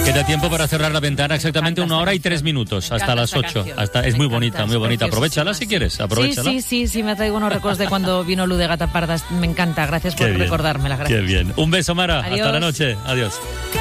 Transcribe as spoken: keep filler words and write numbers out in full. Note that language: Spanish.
Queda tiempo para cerrar la ventana, exactamente una hora y tres minutos, hasta las ocho. Hasta, es muy bonita, muy bonita. Aprovechala si quieres, aprovechala. Sí, sí, sí, sí, me traigo unos recuerdos de cuando vino Lu de Gata Parda. Me encanta, gracias por recordármela. Gracias. Qué bien. Un beso, Mara. Adiós. Hasta la noche. Adiós.